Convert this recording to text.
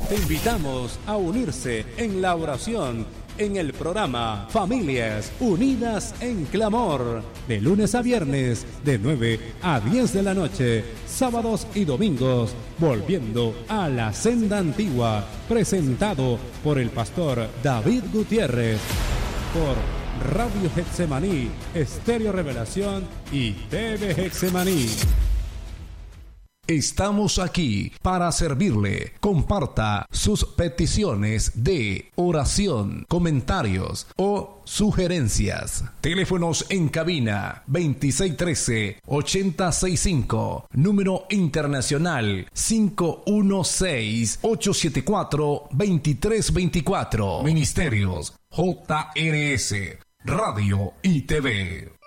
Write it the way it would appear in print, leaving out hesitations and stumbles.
Te invitamos a unirse en la oración en el programa Familias Unidas en Clamor, de lunes a viernes, de 9 a 10 de la noche, sábados y domingos, volviendo a la senda antigua, presentado por el pastor David Gutiérrez, por Radio Getsemaní, Estéreo Revelación y TV Getsemaní. Estamos aquí para servirle. Comparta sus peticiones de oración, comentarios o sugerencias. Teléfonos en cabina 2613-8065. Número internacional 516-874-2324. Ministerios JRS, Radio y TV.